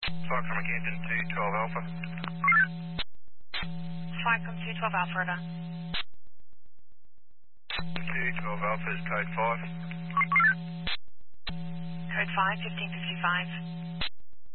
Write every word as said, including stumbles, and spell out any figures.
Fox from Canton two twelve Alpha. Flight from two twelve Alpha, River. two twelve Alpha is code five. Code five, fifteen fifty-five.